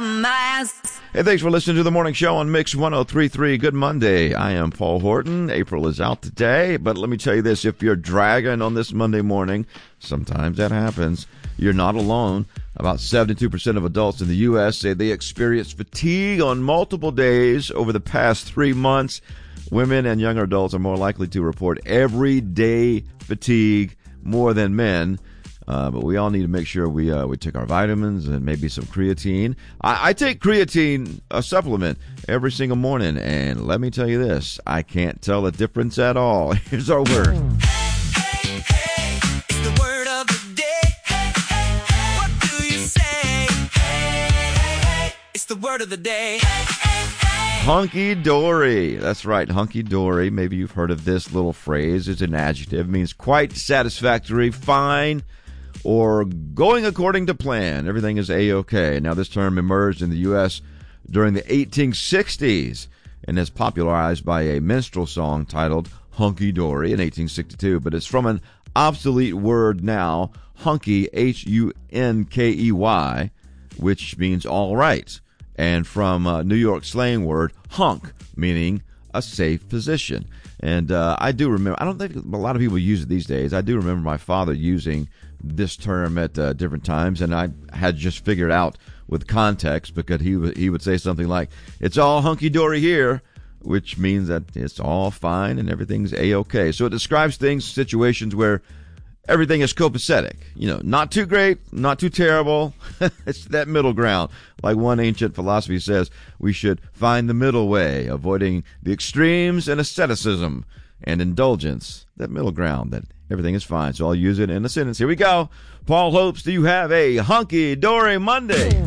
compromise. Hey, thanks for listening to the morning show on Mix 103.3. Good Monday. I am Paul Horton. April is out today, but let me tell you this. If you're dragging on this Monday morning, sometimes that happens. You're not alone. About 72% of adults in the U.S. say they experienced fatigue on multiple days over the past 3 months. Women and younger adults are more likely to report everyday fatigue more than men. But we all need to make sure we take our vitamins and maybe some creatine. I take creatine, a supplement, every single morning. And let me tell you this, I can't tell a difference at all. Here's our word. It's the word of the day. What do you say? It's the word of the day. Hunky-dory. That's right, hunky-dory. Maybe you've heard of this little phrase. It's an adjective. It means quite satisfactory, fine, or going according to plan. Everything is A-OK. Now, this term emerged in the U.S. during the 1860s and is popularized by a minstrel song titled Hunky-Dory in 1862. But it's from an obsolete word now, hunky, H-U-N-K-E-Y, which means all right. And from a New York slang word, hunk, meaning a safe position. And I do remember, I don't think a lot of people use it these days. I do remember my father using this term at different times, and I had just figured out with context because he would say something like, it's all hunky-dory here, which means that it's all fine and everything's A-OK. So it describes things, situations where everything is copacetic. You know, not too great, not too terrible. It's that middle ground. Like one ancient philosophy says, we should find the middle way, avoiding the extremes and asceticism and indulgence. That middle ground, that everything is fine. So I'll use it in a sentence. Here we go. Paul hopes you have a hunky-dory Monday.